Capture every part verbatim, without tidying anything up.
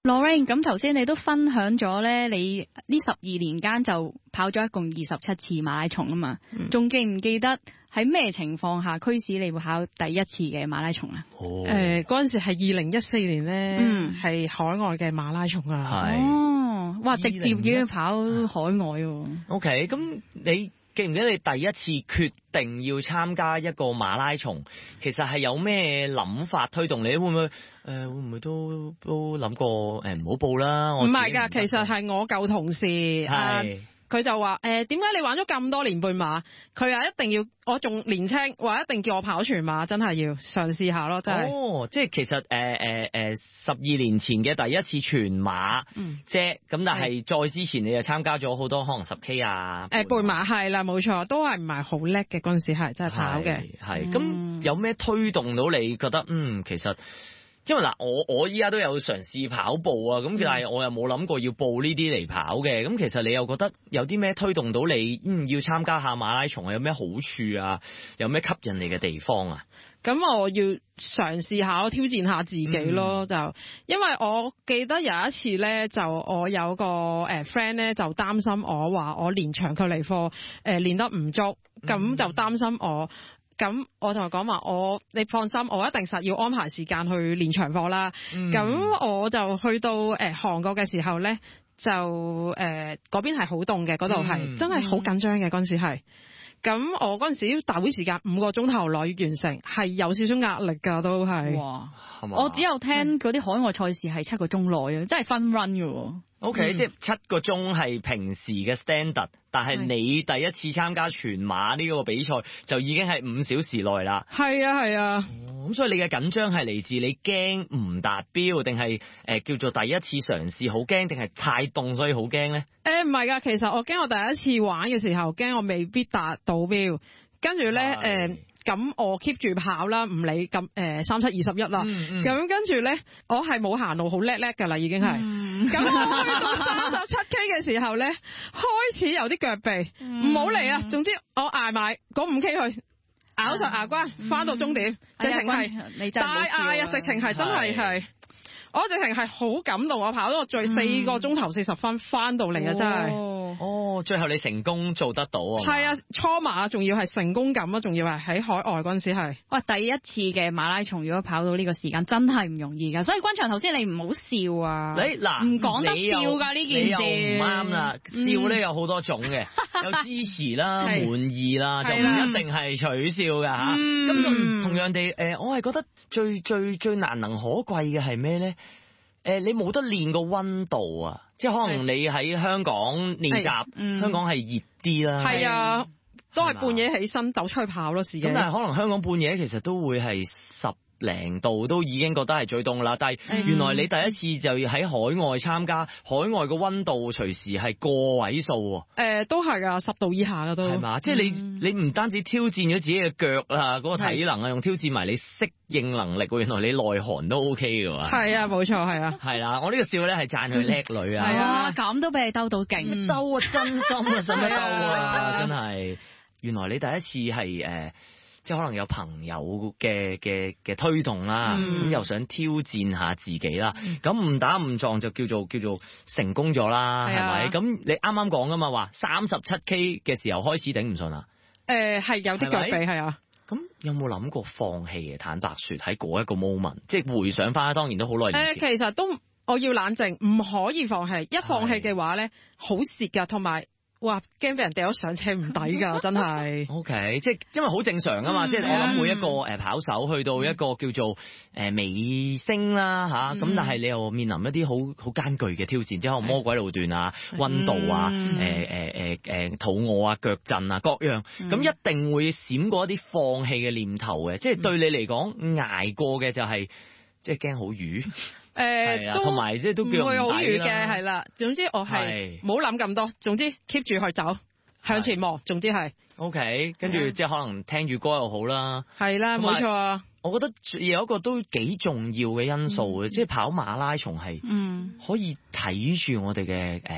Lorraine，咁頭先你都分享咗咧，你呢十二年間就跑咗一共二十七次馬拉松啊嘛，仲、嗯、記唔記得喺咩情況下驅使你會跑第一次嘅馬拉松啊？ 哦，誒嗰陣時係二零一四年咧，係、嗯、海外嘅馬拉松啊。係哦，哇，直接已經跑海外喎。 OK， 咁你記唔記得你第一次決定要參加一個馬拉松，其實係有咩諗法推動你？會唔會誒、呃、會唔會都都諗過誒唔好報啦？ 唔係㗎，其實係我舊同事係。佢就話誒點解你玩咗咁多年半馬？佢話一定要我仲年青，話一定叫我跑全馬，真係要嘗試下咯，真係。 哦，即係其實誒誒誒十二年前嘅第一次全馬啫，咁、嗯、但係再之前你就參加咗好多可能十 K 啊。誒半馬係啦，冇錯，都係唔係好叻嘅嗰陣時係真係跑嘅。 係咁、嗯、有咩推動到你覺得嗯其實？因為嗱，我我依家都有嘗試跑步啊，咁但係我又冇諗過要報呢啲嚟跑嘅。咁其實你又覺得有啲咩推動到你嗯要參加下馬拉松啊？有咩好處啊？有咩吸引你嘅地方啊？ 咁我要嘗試下，挑戰下自己咯。嗯、就因為我記得有一次咧，就我有個誒 friend 咧就擔心我話我練長距離課誒練得唔足，咁、嗯、就擔心我。咁我同佢講話，我你放心，我一定實要安排時間去練長課啦。咁、嗯、我就去到誒、呃、韓國嘅時候咧，就誒嗰、呃、邊係好凍嘅，嗰度係真係好緊張嘅嗰陣時係。咁我嗰陣時大會時間五個鐘頭內完成，係有少少壓力㗎，都係。哇！ 我只有聽嗰啲海外賽事係七個鐘內啊，真係 fun run 㗎。 O、okay, K，、嗯、即係七個鐘係平時嘅 standard，但係你第一次參加全馬呢個比賽就已經係五小時內啦。 係啊係啊， 咁、哦、所以你嘅緊張係嚟自你驚唔達標，定係誒叫做第一次嘗試好驚，定係太凍所以好驚咧？誒唔係㗎， 其實我驚我第一次玩嘅時候驚我未必達到標，跟住咧誒。咁我 keep 住跑啦，唔理咁誒三七二十一啦。咁、嗯嗯、跟住咧，我係冇行路好叻叻㗎啦，已經係。咁、嗯、我去到三十七 K 嘅時候咧，開始有啲腳痹，唔好嚟啊！總之我捱埋嗰五 K 去咬實牙關，翻、嗯、到終點，直情係大嗌啊！直情係真係係。我直情係好感動，我跑咗最四個鐘頭四十分翻到嚟啊！真係哦，最後你成功做得到啊！ 係啊，初馬仲要係成功感啊，仲要係喺海外嗰陣時係。 哇！第一次嘅馬拉松如果跑到呢個時間真係唔容易㗎，所以軍長頭先你唔好笑啊！ 你嗱唔講得笑㗎呢件事， 唔啱啦！笑咧有好多種嘅，嗯、有支持啦、滿意啦，就唔一定係取笑㗎吓。咁、嗯、同樣地，誒，我係覺得最最最難能可貴嘅係咩咧？誒，你冇得練個溫度啊，即係可能你喺香港練習、嗯，香港係熱啲啦。係啊， 都係半夜起身走出去跑咯，時間。 咁但係可能香港半夜其實都會係十零度，都已經覺得係最凍啦。但係原來你第一次就要喺海外參加，海外個溫度隨時係個位數。誒、 呃，都係噶，十度以下噶都。係嘛， 即係你你唔單止挑戰咗自己嘅腳啊，嗰、嗰個體能啊，用挑戰埋你適應能力。原來你內寒都 OK 嘅。 係啊，冇錯，係啊。係啦，我呢個笑咧係讚佢叻女啊。 係啊，咁都俾你兜到勁， 兜啊，真心啊，使乜兜啊，真係。原來你第一次係誒。呃即係可能有朋友嘅嘅嘅推動啦，咁、嗯、又想挑戰下自己啦，咁、嗯、誤打誤撞就叫做叫做成功咗啦，係咪？咁你啱啱講噶嘛，話三十七 K 嘅時候開始頂唔順啦。 誒、呃，係有啲腳痹，係啊。 咁有冇諗過放棄嘅？坦白說，喺嗰一個 moment，即係回想翻，當然都好耐以前。 誒、呃，其實都我要冷靜，唔可以放棄。一放棄嘅話咧，好蝕噶，同埋。哇！驚俾人掉咗上車唔抵噶，真係。O、 okay, K， 即係因為好正常噶嘛，嗯、即係我諗每一個誒跑手去到一個叫做誒尾聲啦吓，咁、嗯、但係你又面臨一啲好好艱巨嘅挑戰，即係可能魔鬼路段啊、溫度啊、誒誒誒誒肚餓啊、腳震啊各樣，咁、嗯、一定會閃過一啲放棄嘅念頭嘅，即係對你嚟講捱過嘅就係、是、即係驚好瘀。 誒、呃，同埋即係都唔會好遠嘅，係啦。總之我係冇諗咁多，總之 keep 住去走，向前望。總之係 OK， 跟住即係可能聽住歌又好啦。 係啦，冇錯啊。 我覺得有一個都幾重要嘅因素嘅、嗯，即係跑馬拉松係，嗯，可以睇住我哋嘅誒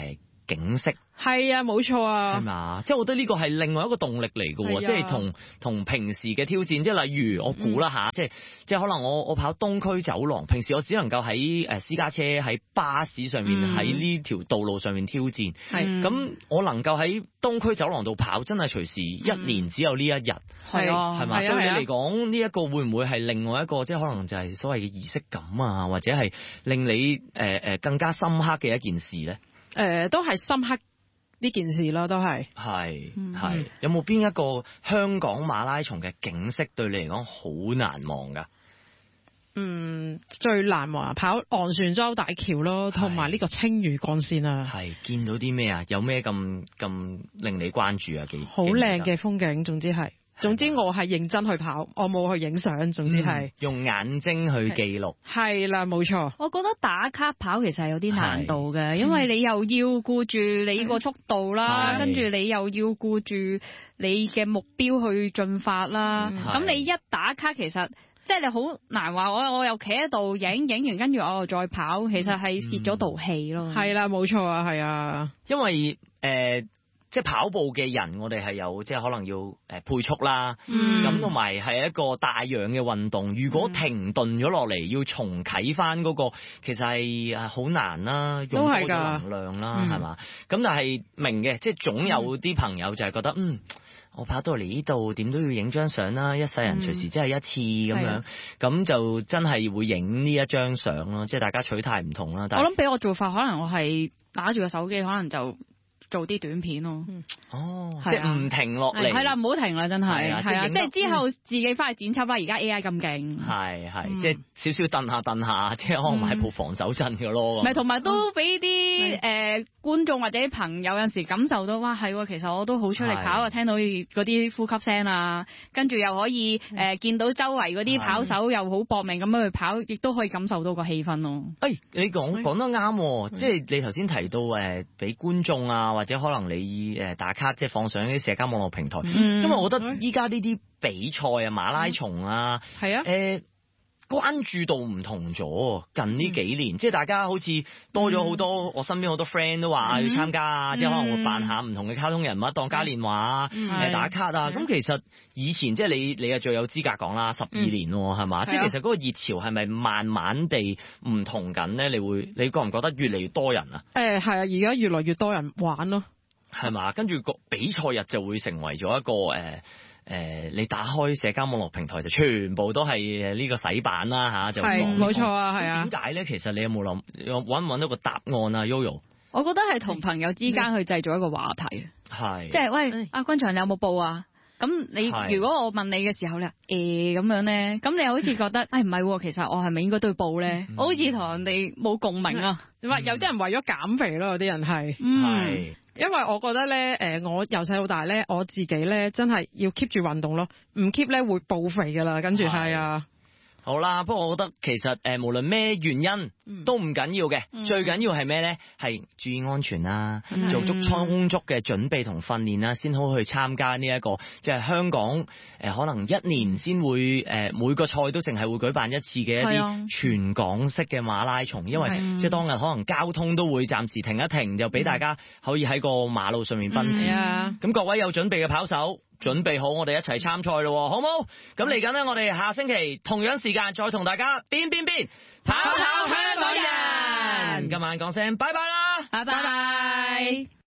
景色。 係啊，冇錯啊， 係嘛？即係我覺得呢個係另外一個動力嚟嘅喎，即係同同平時嘅挑戰，即係例如我估啦吓，即係即係可能我我跑東區走廊，平時我只能夠喺誒私家車喺巴士上面喺呢條道路上面挑戰， 係咁、嗯、我能夠喺東區走廊度跑，真係隨時一年只有呢一日， 係啊， 係嘛？對你嚟講呢一個會唔會係另外一個即係可能就係所謂嘅儀式感啊，或者係令你誒誒、呃、更加深刻嘅一件事咧？ 誒、呃，都係深刻。呢件事啦，都係係係有冇邊一個香港馬拉松嘅景色對你嚟講好難忘㗎？ 嗯，最難忘啊，跑昂船洲大橋咯，同埋呢個青嶼幹線啊。 係見到啲咩啊？有咩咁咁令你關注啊？幾好靚嘅風景，總之係。總之我係認真去跑，我冇去影相，總之係、嗯、 用眼睛去記錄。 係啦，冇錯。 我覺得打卡跑其實係有啲難度嘅，因為你又要顧住你個速度啦，跟住你又要顧住你嘅目標去進發啦。咁你一打卡其實即係你好難話，我我又企喺度影影完，跟住我又再跑，其實係泄咗道氣咯。 係啦，冇錯啊，係啊。 因為誒。呃即係跑步嘅人，我哋係有即係可能要誒配速啦，咁同埋係一個帶氧嘅運動。如果停頓咗落嚟，要重啟翻嗰個，其實係誒好難啦，用多咗能量啦，係嘛？咁、嗯、但係明嘅，即係總有啲朋友就係覺得，嗯，我跑到嚟呢度，點都要影張相啦，一世人隨時只係一次咁、嗯、樣，咁就真係會影呢一張相咯。即係大家取態唔同啦。但係我諗俾我做法，可能我係拿住個手機，可能就。做啲短片咯， 哦，即係唔停落嚟， 係啦，唔好停啦，真係，係啊，即係之後自己翻去剪輯啦。而家 A I 咁勁， 係係，即係少少蹬下蹬下，即係可能買部防手震嘅咯。 唔係，同埋都俾啲誒觀眾或者朋友有陣時感受到，哇，係，其實我都好出力跑啊，聽到嗰啲呼吸聲啊，跟住又可以誒見到周圍嗰啲跑手又好搏命咁樣去跑，亦都可以感受到個氣氛咯。 誒，你講講得啱，即係你頭先提到誒俾觀眾啊。或者可能你誒打卡即係放上啲社交網絡平台，嗯、因為我覺得依家呢啲比賽啊、馬拉松啊，係啊，誒、呃、關注度唔同咗。近呢幾年，嗯、即係大家好似多咗好多，嗯、我身邊好多 friend 都話要參加啊，嗯、即係可能會扮下唔同嘅卡通人物，當嘉年華啊，誒、嗯、打卡啊。咁、嗯、其實以前即係你你係最有資格講啦，十二年係嘛？即係其實嗰個熱潮係咪慢慢地唔同緊咧？你會你覺唔覺得越嚟越多人啊？ 誒係啊，而家越來越多人玩咯。 係嘛？跟住個比賽日就會成為咗一個誒誒、呃呃，你打開社交網絡平台就全部都係呢個洗版啦嚇，就係冇錯啊，係啊。 點解咧？其實你有冇諗揾唔揾到個答案啊 Yoyo？ 我覺得係同朋友之間去製造一個話題， 係即係喂阿君祥，你有冇報啊？咁你如果我問你嘅時候咧，誒咁樣咧，咁你好似覺得，誒唔係，其實我係咪應該都要報咧？嗯、我好似同人哋冇共鳴啊！ 你話、嗯、有啲人為咗減肥咯，有啲人係，係、 嗯， 因為我覺得咧，誒我由細到大咧，我自己咧真係要 keep 住運動咯，唔 keep 咧會報肥噶啦，跟住係啊。 好啦，不過我覺得其實誒、呃、無論咩原因都唔緊要嘅，嗯、最緊要係咩咧？係注意安全啦，嗯、做足充足嘅準備同訓練啦，先好去參加呢、這、一個即係、就是、香港誒、呃、可能一年先會誒、呃、每個賽都淨係會舉辦一次嘅一啲全港式嘅馬拉松，因為、嗯、即係當日可能交通都會暫時停一停，就俾大家可以喺個馬路上面奔馳。咁、嗯、各位有準備嘅跑手，準備好，我哋一齊參賽咯，好冇？咁嚟緊呢，我哋下星期同樣時間再同大家變變變，跑跑香港人。今晚講聲拜拜啦， 拜拜。